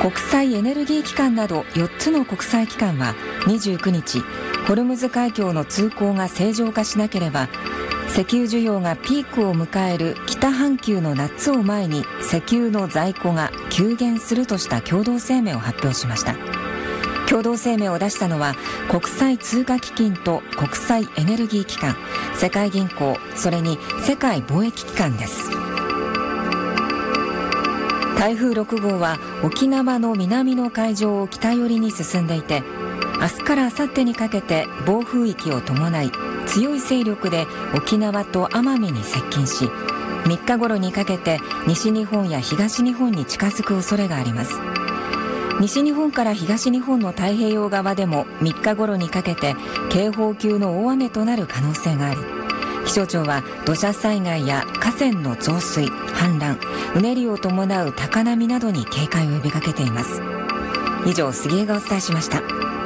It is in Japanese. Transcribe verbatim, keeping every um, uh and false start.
国際エネルギー機関などよっつの国際機関はにじゅうくにち、ホルムズ海峡の通行が正常化しなければ、石油需要がピークを迎える北半球の夏を前に石油の在庫が急減するとした共同声明を発表しました。共同声明を出したのは国際通貨基金と国際エネルギー機関、世界銀行、それに世界貿易機関です。台風ろくごうは沖縄の南の海上を北寄りに進んでいて、明日から明後日にかけて暴風域を伴い強い勢力で沖縄と奄美に接近し、みっか頃にかけて西日本や東日本に近づく恐れがあります。西日本から東日本の太平洋側でもみっか頃にかけて警報級の大雨となる可能性があり、気象庁は土砂災害や河川の増水、氾濫、うねりを伴う高波などに警戒を呼びかけています。以上、杉江がお伝えしました。